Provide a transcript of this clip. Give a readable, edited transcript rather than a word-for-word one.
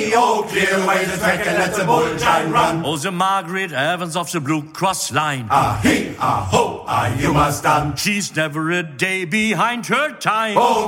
oh, clear away the track and let the bull giant run. Oh, the Margaret Evans of the Blue Cross line. Ah, hey, ah, ho, ah, you must done. She's never a day behind her time. Oh,